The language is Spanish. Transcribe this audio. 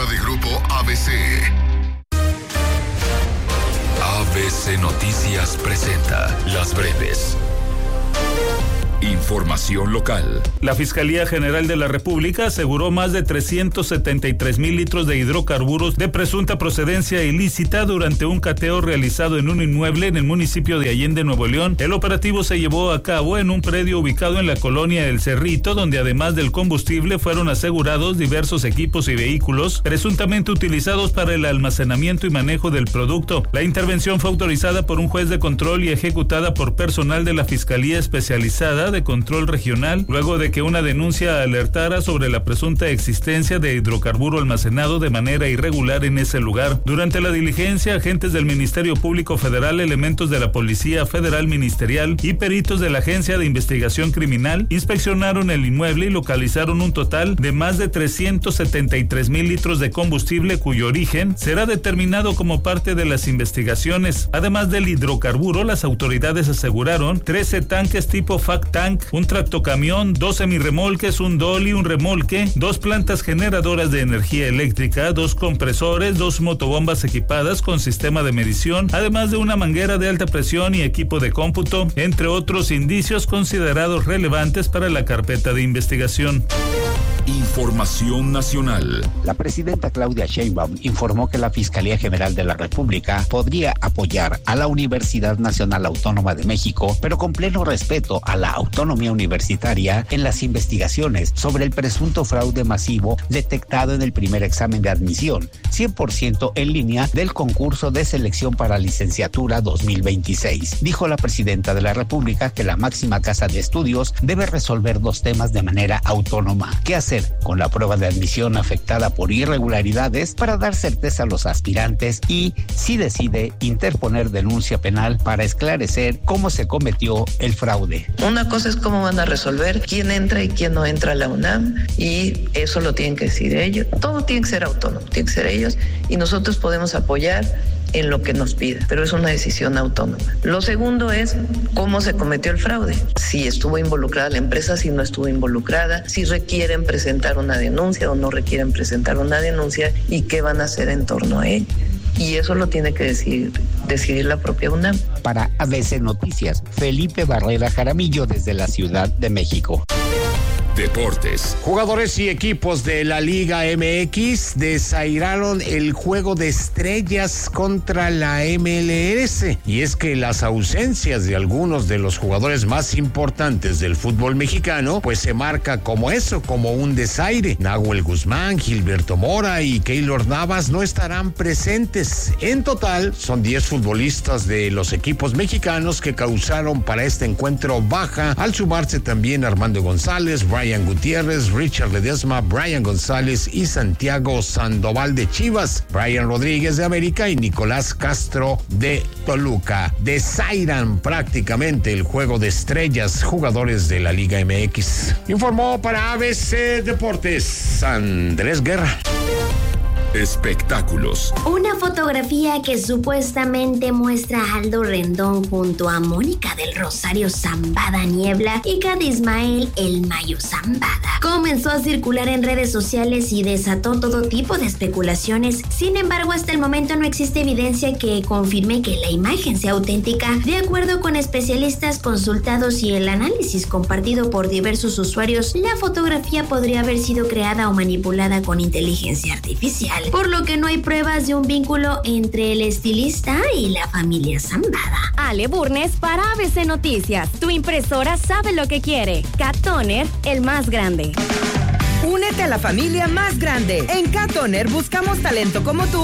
informativa de Grupo ABC. ABC Noticias presenta Las Breves. Información local. La Fiscalía General de la República aseguró más de 373,000 litros de hidrocarburos de presunta procedencia ilícita durante un cateo realizado en un inmueble en el municipio de Allende, Nuevo León. El operativo se llevó a cabo en un predio ubicado en la colonia El Cerrito, donde además del combustible fueron asegurados diversos equipos y vehículos presuntamente utilizados para el almacenamiento y manejo del producto. La intervención fue autorizada por un juez de control y ejecutada por personal de la Fiscalía Especializada de Control Regional, luego de que una denuncia alertara sobre la presunta existencia de hidrocarburo almacenado de manera irregular en ese lugar. Durante la diligencia, agentes del Ministerio Público Federal, elementos de la Policía Federal Ministerial y peritos de la Agencia de Investigación Criminal inspeccionaron el inmueble y localizaron un total de más de 373,000 litros de combustible cuyo origen será determinado como parte de las investigaciones. Además del hidrocarburo, las autoridades aseguraron 13 tanques tipo FAC Tank, un tractocamión, 2 semirremolques, un dolly, un remolque, 2 plantas generadoras de energía eléctrica, 2 compresores, 2 motobombas equipadas con sistema de medición, además de una manguera de alta presión y equipo de cómputo, entre otros indicios considerados relevantes para la carpeta de investigación. Información nacional. La presidenta Claudia Sheinbaum informó que la Fiscalía General de la República podría apoyar a la Universidad Nacional Autónoma de México, pero con pleno respeto a la autonomía universitaria en las investigaciones sobre el presunto fraude masivo detectado en el primer examen de admisión, 100% en línea del concurso de selección para licenciatura 2026. Dijo la presidenta de la República que la máxima casa de estudios debe resolver 2 temas de manera autónoma. ¿Qué hacer con la prueba de admisión afectada por irregularidades para dar certeza a los aspirantes y, si decide, interponer denuncia penal para esclarecer cómo se cometió el fraude? Una cosa es cómo van a resolver quién entra y quién no entra a la UNAM, y eso lo tienen que decidir ellos. Todo tiene que ser autónomo, tiene que ser ellos, y nosotros podemos apoyar en lo que nos pida, pero es una decisión autónoma. Lo segundo es cómo se cometió el fraude, si estuvo involucrada la empresa, si no estuvo involucrada, si requieren presentar una denuncia o no requieren presentar una denuncia y qué van a hacer en torno a ello. Y eso lo tiene que decidir la propia UNAM. Para ABC Noticias, Felipe Barrera Jaramillo desde la Ciudad de México. Deportes. Jugadores y equipos de la Liga MX desairaron el juego de estrellas contra la MLS. Y es que las ausencias de algunos de los jugadores más importantes del fútbol mexicano, pues se marca como eso, como un desaire. Nahuel Guzmán, Gilberto Mora y Keylor Navas no estarán presentes. En total, son 10 futbolistas de los equipos mexicanos que causaron para este encuentro baja, al sumarse también Armando González, Brian Gutiérrez, Richard Ledesma, Brian González y Santiago Sandoval de Chivas, Brian Rodríguez de América y Nicolás Castro de Toluca. Desairan prácticamente el juego de estrellas jugadores de la Liga MX. Informó para ABC Deportes Andrés Guerra. Espectáculos. Una fotografía que supuestamente muestra a Aldo Rendón junto a Mónica del Rosario Zambada Niebla y Gad Ismael el Mayo Zambada comenzó a circular en redes sociales y desató todo tipo de especulaciones. Sin embargo, hasta el momento no existe evidencia que confirme que la imagen sea auténtica. De acuerdo con especialistas consultados y el análisis compartido por diversos usuarios, la fotografía podría haber sido creada o manipulada con inteligencia artificial, por lo que no hay pruebas de un vínculo entre el estilista y la familia Zambada. Ale Burnes para ABC Noticias. Tu impresora sabe lo que quiere. Cat Toner, el más grande. Únete a la familia más grande. En Cat Toner buscamos talento como tú